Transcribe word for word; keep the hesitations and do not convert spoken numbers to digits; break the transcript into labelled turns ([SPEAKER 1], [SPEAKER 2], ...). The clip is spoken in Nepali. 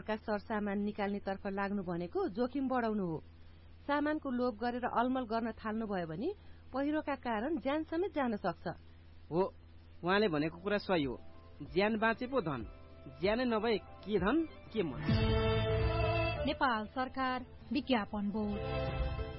[SPEAKER 1] का सरसामान निकाल्नेतर्फ लाग्नु भनेको जोखिम बढाउनु हो। सामानको लोभ गरेर अलमल गर्न थाल्नु भयो भने पहिरोका कारण ज्यान समेत जान सक्छ।
[SPEAKER 2] हो, उहाँले भनेको कुरा सही हो। ज्यान बाँचे पो धन, ज्यानै नभए के धन के मन।
[SPEAKER 3] नेपाल सरकार विज्ञापन बोर्ड।